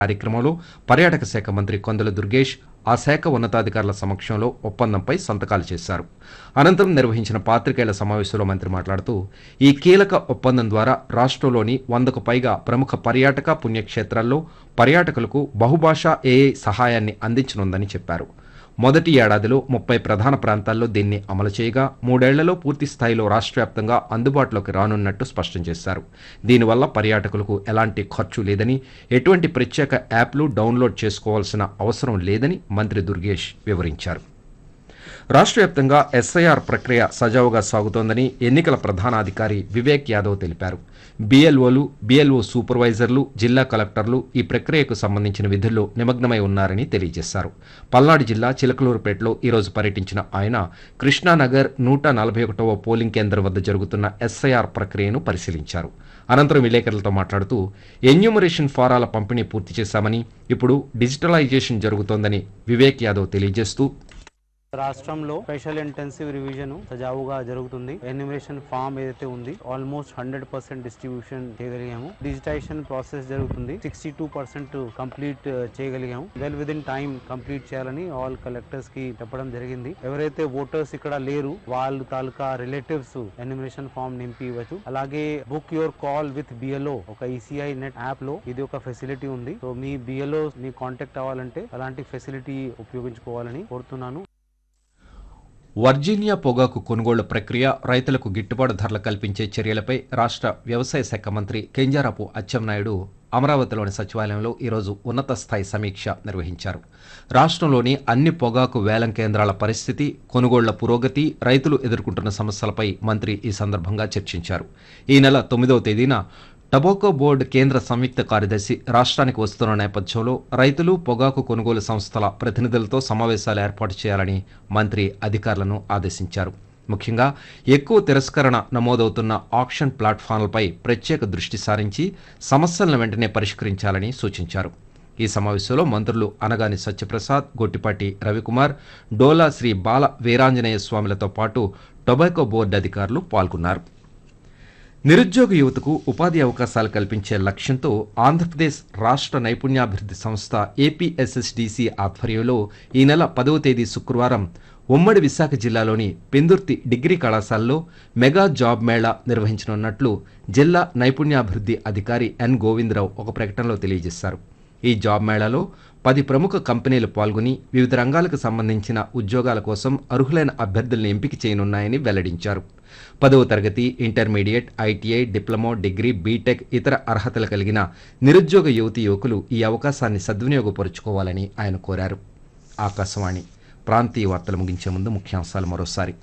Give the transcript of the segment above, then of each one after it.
కార్యక్రమంలో పర్యాటక శాఖ మంత్రి కొందల దుర్గేష్ ఆ శాఖ ఉన్నతాధికారుల సమక్షంలో ఒప్పందంపై సంతకాలు చేశారు. అనంతరం నిర్వహించిన పాత్రికేయుల సమావేశంలో మంత్రి మాట్లాడుతూ ఈ కీలక ఒప్పందం ద్వారా రాష్ట్రంలోని 100కు పైగా ప్రముఖ పర్యాటక పుణ్యక్షేత్రాల్లో పర్యాటకులకు బహుభాషా ఏఐ సహాయాన్ని అందించనుందని చెప్పారు. మొదటి ఏడాదిలో 30 ప్రధాన ప్రాంతాల్లో దీన్ని అమలు చేయగా 3 ఏళ్లలో పూర్తి స్థాయిలో రాష్ట్ర వ్యాప్తంగా అందుబాటులోకి రానున్నట్టు స్పష్టం చేశారు. దీనివల్ల పర్యాటకులకు ఎలాంటి ఖర్చు లేదని, ఎటువంటి ప్రత్యేక యాప్లు డౌన్లోడ్ చేసుకోవాల్సిన అవసరం లేదని మంత్రి దుర్గేష్ వివరించారు. రాష్ట్ర వ్యాప్తంగా ఎస్ఐఆర్ ప్రక్రియ సజావుగా సాగుతోందని ఎన్నికల ప్రధానాధికారి వివేక్ యాదవ్ తెలిపారు. బీఎల్ఓలు, బీఎల్ఓ సూపర్వైజర్లు, జిల్లా కలెక్టర్లు ఈ ప్రక్రియకు సంబంధించిన విధుల్లో నిమగ్నమై ఉన్నారని తెలియజేశారు. పల్నాడు జిల్లా చిలకలూరుపేటలో ఈరోజు పర్యటించిన ఆయన కృష్ణానగర్ 141వ పోలింగ్ కేంద్రం వద్ద జరుగుతున్న ఎస్ఐఆర్ ప్రక్రియను పరిశీలించారు. అనంతరం విలేకరులతో మాట్లాడుతూ ఎన్యూమరేషన్ ఫారాల పంపిణీ పూర్తి చేశామని, ఇప్పుడు డిజిటలైజేషన్ జరుగుతోందని వివేక్ యాదవ్ తెలియజేస్తూ రాష్ట్రంలో స్పెషల్ ఇంటెన్సివ్ రివిజన్ సజావుగా జరుగుతుంది. ఎన్యూమరేషన్ ఫామ్ ఏదైతే ఉంది ఆల్మోస్ట్ 100% డిస్ట్రిబ్యూషన్ చేయగలిగాము. డిజిటైజేషన్ ప్రాసెస్ జరుగుతుంది. 62% complete చేయగలిగాము. Well with in time complete చేయాలని ఆల్ కలెక్టర్స్ కి చెప్పడం జరిగింది. ఎవరైతే ఓటర్స్ ఇక్కడ లేరు వాళ్ళు తాలూకా రిలేటివ్స్ ఎన్యూమరేషన్ ఫామ్ నింపి ఇవ్వచ్చు. అలాగే book your call with BLO ఒక ఈసీఐ నెట్ యాప్ లో ఇది ఒక ఫెసిలిటీ ఉంది. సో మీ బిఎల్ఓ మీ కాంటాక్ట్ అవ్వాలంటే అలాంటి ఫెసిలిటీ ఉపయోగించుకోవాలని కోరుతున్నాను. వర్జీనియా పొగాకు కొనుగోళ్ల ప్రక్రియ, రైతులకు గిట్టుబాటు ధరలు కల్పించే చర్యలపై రాష్ట్ర వ్యవసాయ శాఖ మంత్రి కింజరాపు అచ్చెన్నాయుడు అమరావతిలోని సచివాలయంలో ఈరోజు ఉన్నత స్థాయి సమీక్ష నిర్వహించారు. రాష్ట్రంలోని అన్ని పొగాకు వేలం కేంద్రాల పరిస్థితి, కొనుగోళ్ల పురోగతి, రైతులు ఎదుర్కొంటున్న సమస్యలపై మంత్రి ఈ సందర్భంగా చర్చించారు. ఈ నెల 9వ తేదీన టొబాకో బోర్డు కేంద్ర సంయుక్త కార్యదర్శి రాష్ట్రానికి వస్తున్న నేపథ్యంలో రైతులు, పొగాకు కొనుగోలు సంస్థల ప్రతినిధులతో సమావేశాలు ఏర్పాటు చేయాలని మంత్రి అధికారులను ఆదేశించారు. ముఖ్యంగా ఎక్కువ తిరస్కరణ నమోదవుతున్న ఆక్షన్ ప్లాట్ఫామ్లపై ప్రత్యేక దృష్టి సారించి సమస్యలను వెంటనే పరిష్కరించాలని సూచించారు. ఈ సమావేశంలో మంత్రులు అనగాని సత్యప్రసాద్, గొట్టిపాటి రవికుమార్, డోలా శ్రీ బాల వీరాంజనేయ స్వామిలతో పాటు టొబాకో బోర్డు అధికారులు పాల్గొన్నారు. నిరుద్యోగ యువతకు ఉపాధి అవకాశాలు కల్పించే లక్ష్యంతో ఆంధ్రప్రదేశ్ రాష్ట్ర నైపుణ్యాభివృద్ధి సంస్థ ఏపీఎస్ఎస్డిసి ఆధ్వర్యంలో ఈ నెల 10వ తేదీ శుక్రవారం ఉమ్మడి విశాఖ జిల్లాలోని పెందుర్తి డిగ్రీ కళాశాలలో మెగా జాబ్ మేళా నిర్వహించనున్నట్లు జిల్లా నైపుణ్యాభివృద్ధి అధికారి ఎన్ గోవిందరావు ఒక ప్రకటనలో తెలియజేశారు. ఈ జాబ్ మేళాలో 10 ప్రముఖ కంపెనీలు పాల్గొని వివిధ రంగాలకు సంబంధించిన ఉద్యోగాల కోసం అర్హులైన అభ్యర్థులను ఎంపిక చేయనున్నాయని వెల్లడించారు. 10వ తరగతి, intermediate, ITI, diploma, degree, BTech ఇతర అర్హతలు కలిగిన నిరుద్యోగ యువతీ యువకులు ఈ అవకాశాన్ని సద్వినియోగపరుచుకోవాలని ఆయన కోరారు. ఆకాశవాణి ప్రాంతీయ వార్తలు ముగించే ముందు ముఖ్యాంశాలు మరోసారి.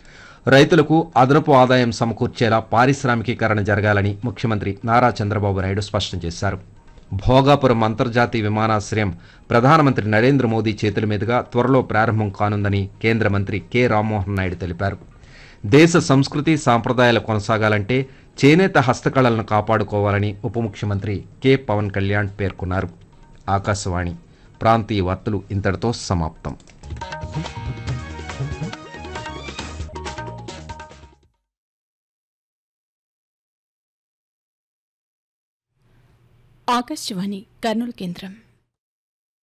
రైతులకు అదనపు ఆదాయం సమకూర్చేలా పారిశ్రామికీకరణ జరగాలని ముఖ్యమంత్రి నారా చంద్రబాబు నాయుడు స్పష్టం చేశారు. భోగాపురం అంతర్జాతీయ విమానాశ్రయం ప్రధానమంత్రి నరేంద్ర మోదీ చేతుల మీదుగా త్వరలో ప్రారంభం కానుందని కేంద్ర మంత్రి కె రామ్మోహన్ నాయుడు తెలిపారు. దేశ సంస్కృతి సాంప్రదాయాలు కొనసాగాలంటే చేనేత హస్తకళలను కాపాడుకోవాలని ఉప ముఖ్యమంత్రి కె పవన్ కళ్యాణ్ పేర్కొన్నారు. ఆకాశవాణి ప్రాంతీయ వార్తలు ఇంతటితో సమాప్తం. ఆకాశవాణి కర్నూలు కేంద్రం.